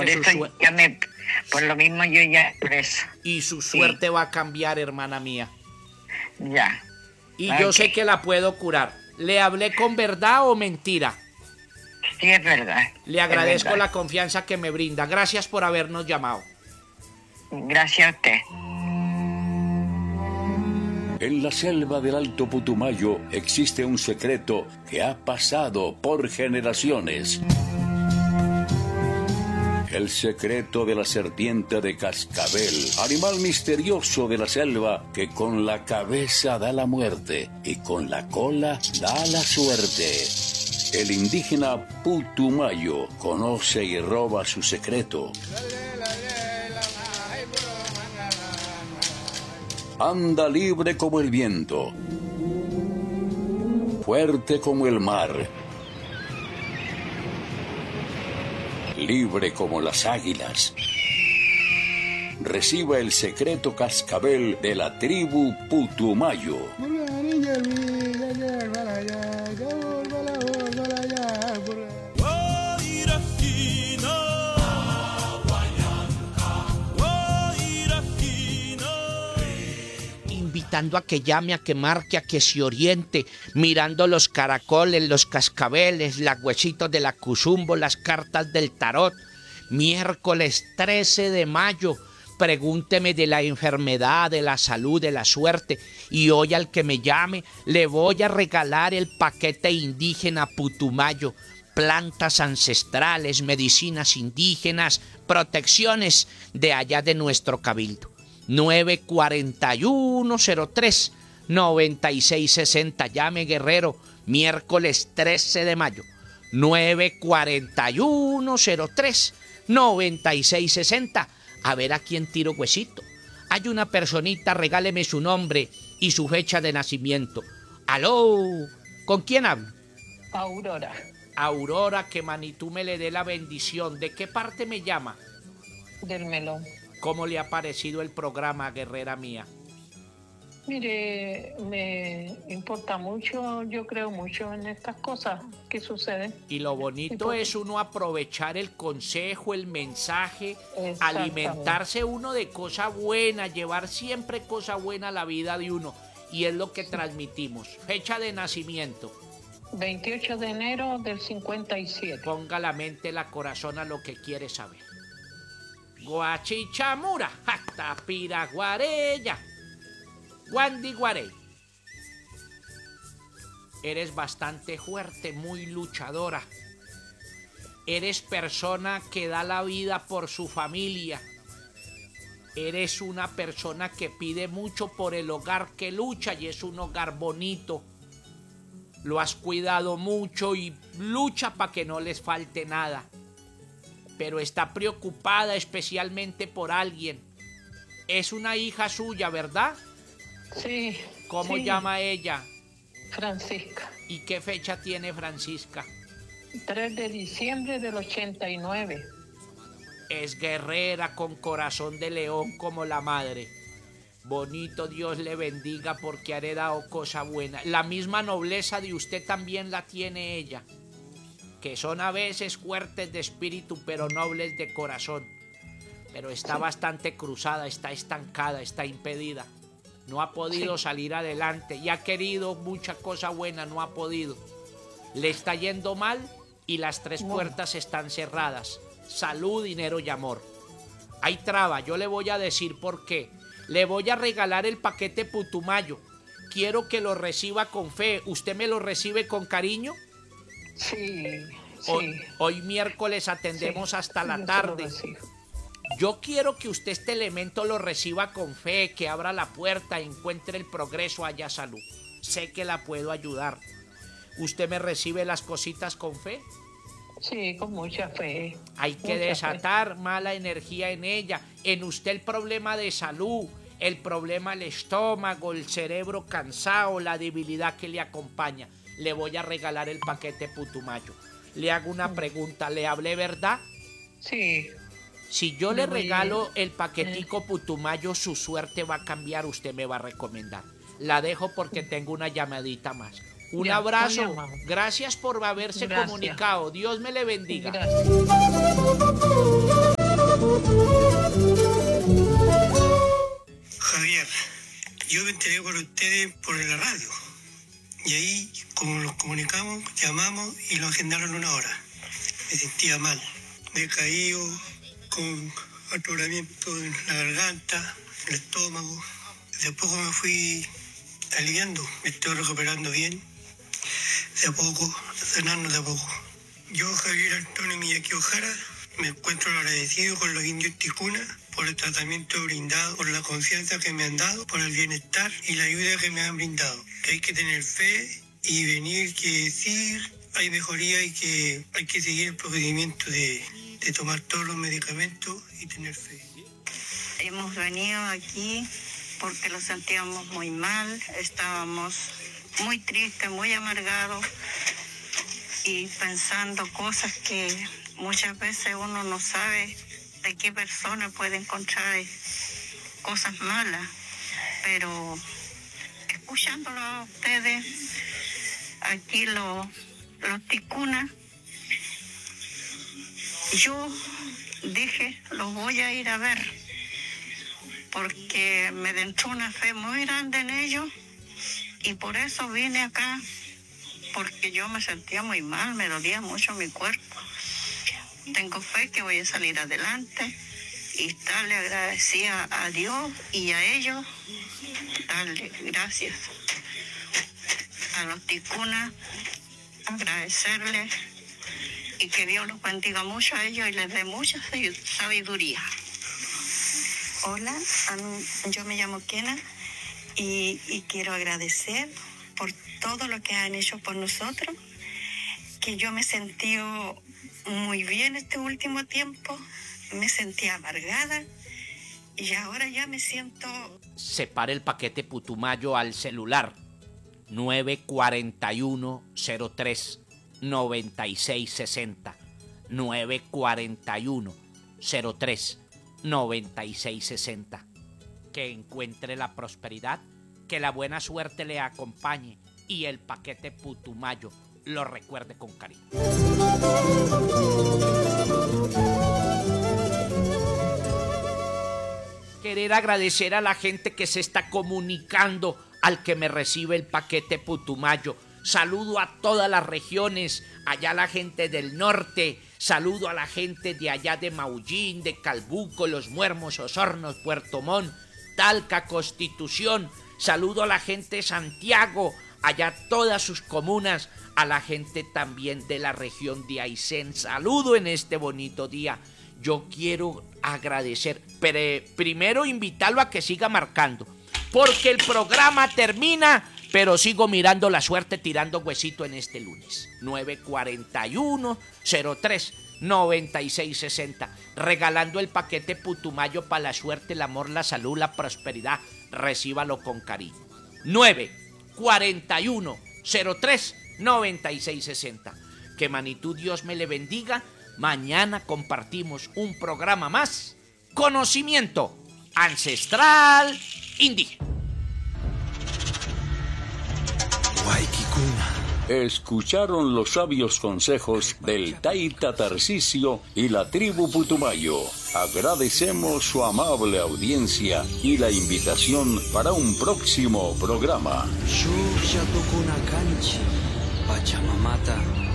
por eso por lo mismo yo ya preso. Y su suerte va a cambiar, hermana mía. Ya. Y yo sé que la puedo curar. ¿Le hablé con verdad o mentira? Sí, es verdad. Le agradezco la confianza que me brinda. Gracias por habernos llamado. Gracias a usted. En la selva del Alto Putumayo existe un secreto que ha pasado por generaciones. El secreto de la serpiente de cascabel, animal misterioso de la selva que con la cabeza da la muerte y con la cola da la suerte. El indígena Putumayo conoce y roba su secreto. Anda libre como el viento, fuerte como el mar, libre como las águilas. Reciba el secreto cascabel de la tribu Putumayo. Invitando a que llame, a que marque, a que se oriente, mirando los caracoles, los cascabeles, los huesitos de la cuzumbo, las cartas del tarot. Miércoles 13 de mayo, pregúnteme de la enfermedad, de la salud, de la suerte. Y hoy al que me llame le voy a regalar el paquete indígena Putumayo. Plantas ancestrales, medicinas indígenas, protecciones de allá de nuestro cabildo. 941-03-9660. Llame, guerrero, miércoles 13 de mayo. 941-03-9660. A ver a quién tiro huesito. Hay una personita, regáleme su nombre y su fecha de nacimiento. ¡Aló! ¿Con quién hablo? Aurora. Aurora, que Manitú me le dé la bendición. ¿De qué parte me llama? Del Melón. ¿Cómo le ha parecido el programa, guerrera mía? Mire, me importa mucho, yo creo mucho en estas cosas que suceden. Y lo bonito es uno aprovechar el consejo, el mensaje, alimentarse uno de cosa buena, llevar siempre cosa buena a la vida de uno. Y es lo que transmitimos. Fecha de nacimiento. 28 de enero del 57. Ponga la mente, la corazón a lo que quiere saber. Guachichamura, hasta Piraguarella, Guandiguarey. Eres bastante fuerte, muy luchadora. Eres persona que da la vida por su familia. Eres una persona que pide mucho por el hogar que lucha y es un hogar bonito. Lo has cuidado mucho y lucha para que no les falte nada. Pero está preocupada especialmente por alguien. Es una hija suya, ¿verdad? Sí. ¿Cómo llama ella? Francisca. ¿Y qué fecha tiene Francisca? 3 de diciembre del 89. Es guerrera con corazón de león como la madre. Bonito, Dios le bendiga porque ha heredado cosa buena. La misma nobleza de usted también la tiene ella. Que son a veces fuertes de espíritu, pero nobles de corazón. Pero está bastante cruzada, está estancada, está impedida. No ha podido salir adelante y ha querido mucha cosa buena, no ha podido. Le está yendo mal y las tres puertas están cerradas. Salud, dinero y amor. Hay traba, yo le voy a decir por qué. Le voy a regalar el paquete Putumayo. Quiero que lo reciba con fe. ¿Usted me lo recibe con cariño? Sí. Hoy miércoles atendemos hasta la tarde. Yo quiero que usted este elemento lo reciba con fe, que abra la puerta, encuentre el progreso, haya salud. Sé que la puedo ayudar. ¿Usted me recibe las cositas con fe? Sí, con mucha fe. Hay que desatar mala energía en ella. En usted el problema de salud, el problema del estómago, el cerebro cansado, la debilidad que le acompaña. Le voy a regalar el paquete Putumayo. Le hago una pregunta, ¿le hablé verdad? Sí. Si yo le regalo el paquetico Putumayo, su suerte va a cambiar, usted me va a recomendar. La dejo porque tengo una llamadita más. Un abrazo. Gracias por haberse comunicado. Dios me le bendiga. Gracias. ustedes por la radio. Y ahí, como nos comunicamos, llamamos y lo agendaron 1 hora. Me sentía mal, decaído, con atoramiento en la garganta, en el estómago. De a poco me fui aliviando, me estoy recuperando bien. De a poco, sanando de a poco. Yo, Javier Antonio Miyaki Ojara, me encuentro agradecido con los indios Ticuna por el tratamiento brindado, por la confianza que me han dado, por el bienestar y la ayuda que me han brindado. Que hay que tener fe y venir, que sí hay mejoría y que hay que seguir el procedimiento de tomar todos los medicamentos y tener fe. Hemos venido aquí porque lo sentíamos muy mal, estábamos muy tristes, muy amargados y pensando cosas que muchas veces uno no sabe de qué persona puede encontrar cosas malas, pero escuchándolo a ustedes, aquí los ticunas, yo dije, los voy a ir a ver, porque me entró una fe muy grande en ellos y por eso vine acá, porque yo me sentía muy mal, me dolía mucho mi cuerpo. Tengo fe que voy a salir adelante y darle agradecida a Dios y a ellos, darle gracias a los ticunas, agradecerles y que Dios los bendiga mucho a ellos y les dé mucha sabiduría. Hola, yo me llamo Kena y quiero agradecer por todo lo que han hecho por nosotros, que yo me sentí muy bien este último tiempo, me sentía amargada y ahora ya me siento... Separe el paquete Putumayo al celular 941-03-9660 941-03-9660. Que encuentre la prosperidad, que la buena suerte le acompañe y el paquete Putumayo lo recuerde con cariño. Querer agradecer a la gente que se está comunicando, al que me recibe el paquete Putumayo. Saludo a todas las regiones, allá la gente del norte, saludo a la gente de allá de Maullín, de Calbuco, Los Muermos, Osornos, Puerto Montt, Talca, Constitución, saludo a la gente de Santiago, allá todas sus comunas, a la gente también de la región de Aysén, saludo en este bonito día. Yo quiero agradecer, pero primero invitarlo a que siga marcando, porque el programa termina, pero sigo mirando la suerte, tirando huesito en este lunes. 941-03-9660, regalando el paquete Putumayo para la suerte, el amor, la salud, la prosperidad. Recíbalo con cariño. 941-03-9660. Que Manitú Dios me le bendiga. Mañana compartimos un programa más. Conocimiento ancestral indígena. Escucharon los sabios consejos del Taita Tarcisio y la tribu Putumayo. Agradecemos su amable audiencia y la invitación para un próximo programa. Pachamamata